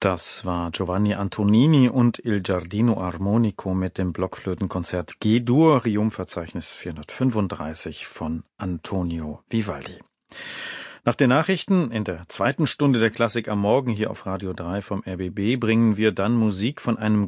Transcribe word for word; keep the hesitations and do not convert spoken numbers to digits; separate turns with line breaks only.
Das war Giovanni Antonini und Il Giardino Armonico mit dem Blockflötenkonzert G-Dur, Rium-Verzeichnis vierhundertfünfunddreißig von Antonio Vivaldi. Nach den Nachrichten in der zweiten Stunde der Klassik am Morgen hier auf Radio drei vom R B B bringen wir dann Musik von einem